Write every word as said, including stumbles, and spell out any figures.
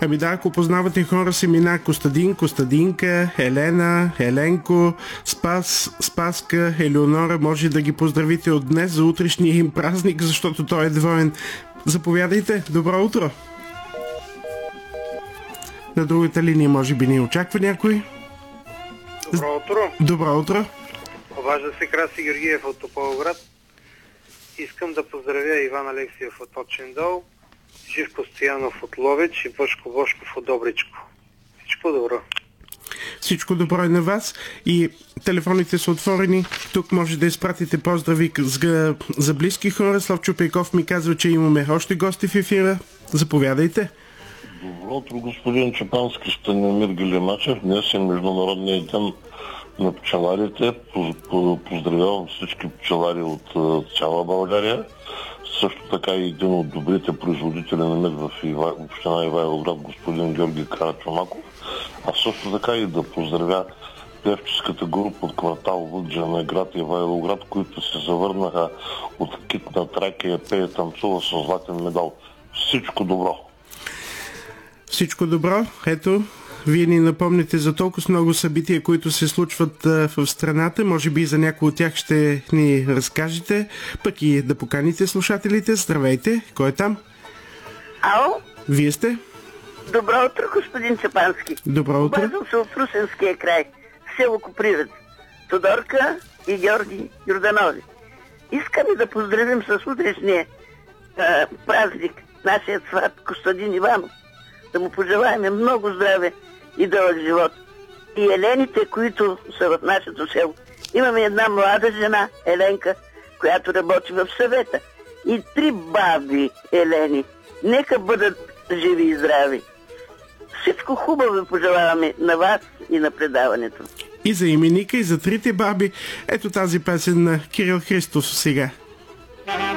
Ами да, ако познавате хора с имена Костадин, Костадинка, Елена, Еленко, Спас, Спаска, Елеонора, може да ги поздравите от днес за утрешния им празник, защото той е двоен. Заповядайте, добро утро! На другата линия може би ни очаква някой. Добро утро! Добро утро! Обажда се Краси Георгиев от Тополовград. Искам да поздравя Иван Алексиев от Очиндол, Живко Стоянов от Ловеч и Бошко Бошков от Добричко. Всичко добро! Всичко добро е на вас и телефоните са отворени. Тук може да изпратите поздрави за, за близки хора. Славчо Пейков ми казва, че имаме още гости в ефира. Заповядайте. Добро утро, господин Чапански, Станимир Галимачев. Днес е Международният ден на пчеларите. Поздравявам всички пчелари от цяла България. Също така и един от добрите производители на мед в община Ивайловград, господин Георги Карачомаков. А също така и да поздравя певческата група от квартал Лъджа на град Ивайловград, които се завърнаха от Кит на Тракия, пее танцува с златен медал. Всичко добро! Всичко добро. Ето, вие ни напомните за толкова много събития, които се случват а, в страната. Може би за някои от тях ще ни разкажете, пък и да поканите слушателите. Здравейте! Кой е там? Ало? Вие сте? Добро утро, господин Чапански. Добро утро. Обаждам се от Русенския край, село Копривец. Тодорка и Георги Йорданови. Искаме да поздравим с утрешния а, празник нашия сват Костадин Иванов. Да му пожелаем много здраве и дълъг живот. И елените, които са в нашето село. Имаме една млада жена, Еленка, която работи в съвета. И три баби Елени. Нека бъдат живи и здрави. Всичко хубаво пожелаваме на вас и на предаването. И за именика, и за трите баби. Ето тази песен на Кирил Христов сега.